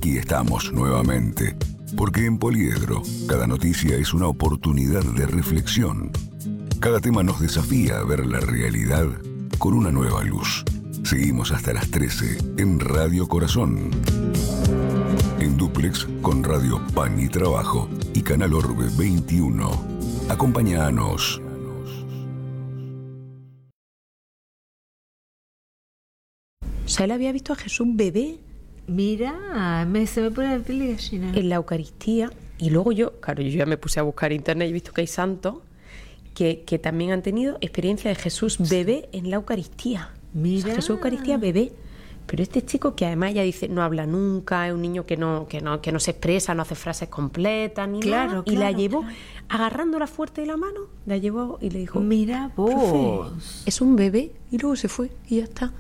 Aquí estamos nuevamente, porque en Poliedro cada noticia es una oportunidad de reflexión. Cada tema nos desafía a ver la realidad con una nueva luz. Seguimos hasta las 13 en Radio Corazón. En dúplex con Radio Pan y Trabajo y Canal Orbe 21. Acompáñanos. O sea, él había visto a Jesús bebé. Mira, se me pone la piel de gallina. En la Eucaristía. Y luego yo ya me puse a buscar en internet y he visto que hay santos que también han tenido experiencia de Jesús bebé en la Eucaristía. Mira. O sea, Jesús Eucaristía bebé. Pero este chico que además ya dice, no habla nunca, es un niño que no se expresa, no hace frases completas ni nada. Y la llevó agarrándola fuerte de la mano, la llevó y le dijo, mira vos, es un bebé. Y luego se fue y ya está.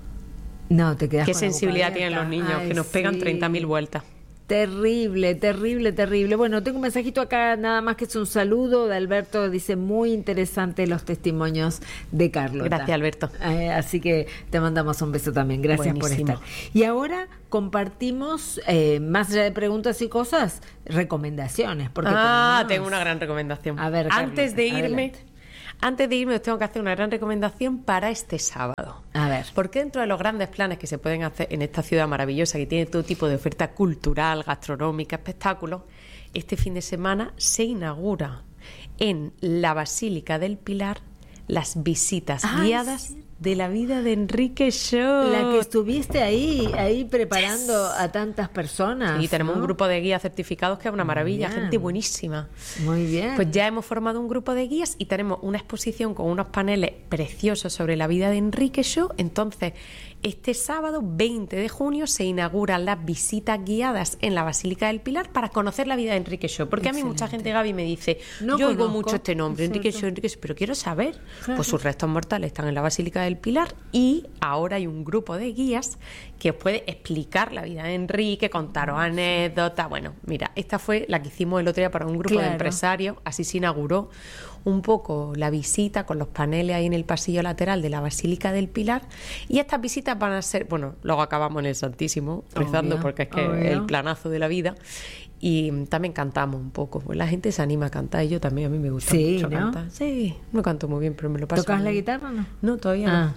No, te quedas Qué con la boca sensibilidad abierta. tienen los niños, que nos pegan 30.000 vueltas. Terrible, terrible, terrible. Bueno, tengo un mensajito acá, nada más que es un saludo de Alberto. Dice, muy interesante los testimonios de Carlota. Gracias, Alberto. Así que te mandamos un beso también. Gracias Buenísimo. por estar. Y ahora compartimos, más allá de preguntas y cosas, recomendaciones. Porque tengo una gran recomendación. A ver, Antes de Carlota, irme... adelante. Antes de irme os tengo que hacer una gran recomendación para este sábado. A ver. Porque dentro de los grandes planes que se pueden hacer en esta ciudad maravillosa que tiene todo tipo de oferta cultural, gastronómica, espectáculos, este fin de semana se inaugura en la Basílica del Pilar las visitas guiadas de la vida de Enrique Shaw. La que estuviste ahí preparando a tantas personas. Y tenemos ¿no? un grupo de guías certificados que es una maravilla, Bien. gente buenísima. Muy bien. Pues ya hemos formado un grupo de guías y tenemos una exposición con unos paneles preciosos sobre la vida de Enrique Shaw. Entonces, este sábado 20 de junio se inauguran las visitas guiadas en la Basílica del Pilar para conocer la vida de Enrique Shaw. Porque Excelente. a mí mucha gente, Gaby, me dice, No yo oigo conozco, mucho este nombre, ¿cierto? Enrique Shaw, pero quiero saber. Claro. Pues sus restos mortales están en la Basílica del Pilar y ahora hay un grupo de guías que os puede explicar la vida de Enrique, contaros anécdotas. Bueno, mira, esta fue la que hicimos el otro día para un grupo de empresarios. Así se inauguró un poco la visita con los paneles ahí en el pasillo lateral de la Basílica del Pilar. Y estas visitas van a ser, bueno, luego acabamos en el Santísimo rezando, porque es que es el planazo de la vida. Y también cantamos un poco, pues la gente se anima a cantar y yo también, a mí me gusta mucho cantar. Sí, no canto muy bien, pero me lo paso. ¿Tocas la bien. guitarra o no? No, todavía no.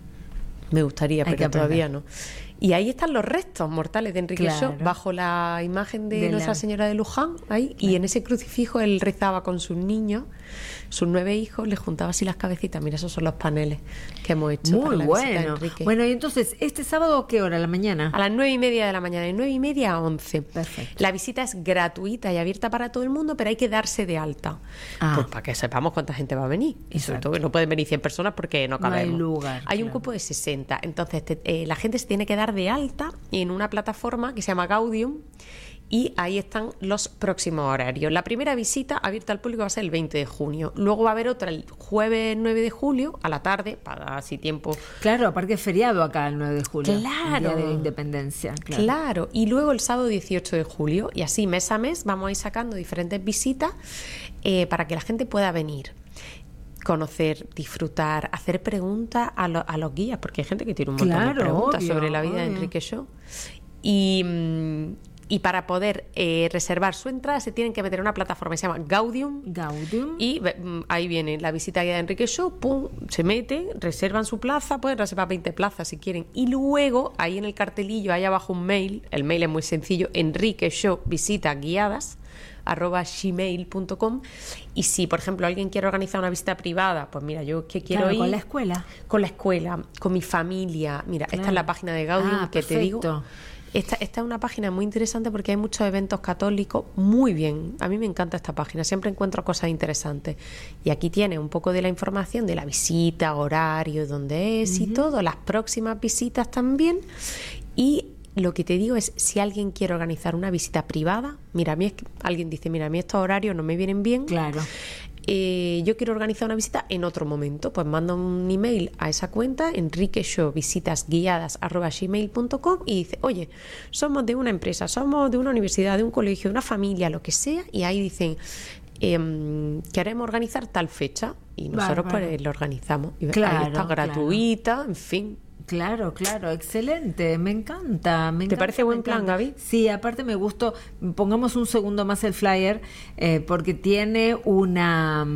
Me gustaría, pero todavía no. Y ahí están los restos mortales de Enrique Shaw, bajo la imagen de Nuestra Señora de Luján, ahí, y en ese crucifijo él rezaba con sus niños, sus 9 hijos, le juntaba así las cabecitas. Mira, esos son los paneles que hemos hecho. Muy para la visita de Enrique. Bueno, y entonces, ¿este sábado a qué hora? ¿A la mañana? A las 9:30 de la mañana, de 9:30 a 11. Perfecto. La visita es gratuita y abierta para todo el mundo, pero hay que darse de alta. Pues para que sepamos cuánta gente va a venir. Y sobre todo que no pueden venir 100 personas porque no cabemos. No hay lugar. Hay un cupo de 60. Entonces, la gente se tiene que dar de alta en una plataforma que se llama Gaudium. Y ahí están los próximos horarios. La primera visita abierta al público va a ser el 20 de junio. Luego va a haber otra el jueves 9 de julio a la tarde, para dar así tiempo. Claro, aparte es feriado acá el 9 de julio. Claro. El Día de la Independencia. Claro. Y luego el sábado 18 de julio. Y así mes a mes vamos a ir sacando diferentes visitas para que la gente pueda venir. Conocer, disfrutar, hacer preguntas a los guías, porque hay gente que tiene un montón de preguntas sobre la vida de Enrique Shaw. Y para poder reservar su entrada se tienen que meter en una plataforma que se llama Gaudium. Y ahí viene la visita guiada de Enrique Shaw, pum, se meten, reservan su plaza, pueden reservar 20 plazas si quieren. Y luego, ahí en el cartelillo, hay abajo un mail, el mail es muy sencillo, Enrique Shaw visitas guiadas @gmail.com. Y si, por ejemplo, alguien quiere organizar una visita privada, pues mira, yo que quiero ir con la escuela. Con la escuela, con mi familia. Mira, esta es la página de Gaudium que te digo. Esta es una página muy interesante porque hay muchos eventos católicos muy bien. A mí me encanta esta página, siempre encuentro cosas interesantes. Y aquí tiene un poco de la información de la visita, horario, dónde es y todo, las próximas visitas también. Y lo que te digo es, si alguien quiere organizar una visita privada, mira, alguien dice, mira, a mí estos horarios no me vienen bien. Claro. Yo quiero organizar una visita en otro momento, pues manda un email a esa cuenta, enriqueshowvisitasguiadas@gmail.com, y dice, oye, somos de una empresa, somos de una universidad, de un colegio, de una familia, lo que sea, y ahí dicen, queremos organizar tal fecha, y nosotros pues lo organizamos. Y ahí está gratuita, en fin. Claro, claro, excelente, me encanta. ¿Te parece buen plan, Gaby? Sí, aparte me gustó. Pongamos un segundo más el flyer, porque tiene una...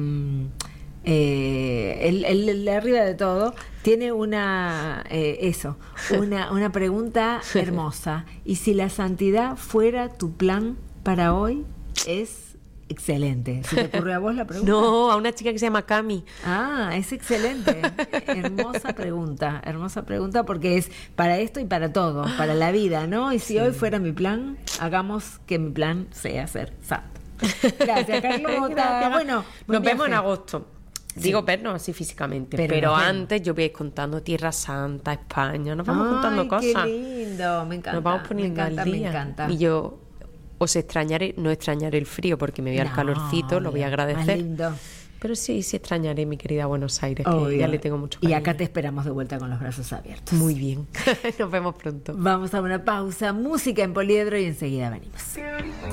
el de arriba de todo tiene una pregunta hermosa. Y si la santidad fuera tu plan para hoy, es excelente. ¿Se te ocurrió a vos la pregunta? No, a una chica que se llama Cami. Ah, es excelente. Hermosa pregunta porque es para esto y para todo, para la vida, ¿no? Y si hoy fuera mi plan, hagamos que mi plan sea ser santo. Gracias, Carlota. Gracias. Bueno, nos vemos en agosto. Digo, vernos así físicamente, pero antes yo voy a ir contando Tierra Santa, España, nos vamos contando cosas. Qué lindo, me encanta. Nos vamos poniendo al día. Me encanta. Y yo os extrañaré, no extrañaré el frío porque me voy al calorcito, lo voy a agradecer. Más lindo. Pero sí extrañaré mi querida Buenos Aires, que ya le tengo mucho cariño. Y acá te esperamos de vuelta con los brazos abiertos. Muy bien. Nos vemos pronto. Vamos a una pausa, música en Poliedro y enseguida venimos.